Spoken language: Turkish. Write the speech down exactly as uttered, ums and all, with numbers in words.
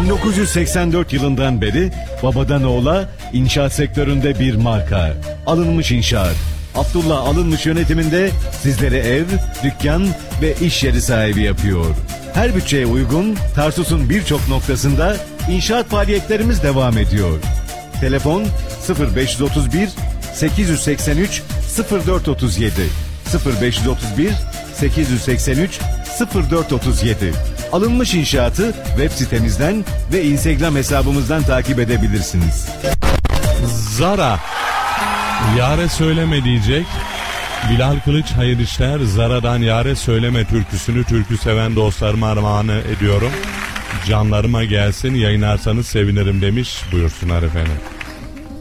bin dokuz yüz seksen dört yılından beri babadan oğula inşaat sektöründe bir marka. Alınmış İnşaat. Abdullah Alınmış yönetiminde sizlere ev, dükkan ve iş yeri sahibi yapıyor. Her bütçeye uygun Tarsus'un birçok noktasında inşaat faaliyetlerimiz devam ediyor. Telefon sıfır beş otuz bir sekiz seksen üç sıfır dört otuz yedi sıfır beş otuz bir sekiz seksen üç sıfır dört otuz yedi. Alınmış İnşaatı web sitemizden ve Instagram hesabımızdan takip edebilirsiniz. Zara Yare söyleme diyecek. Bilal Kılıç hayır işler. Zara'dan Yare söyleme türküsünü türkü seven dostlarıma armağan ediyorum. Canlarıma gelsin, yayınlarsanız sevinirim demiş. Buyursunlar efendim.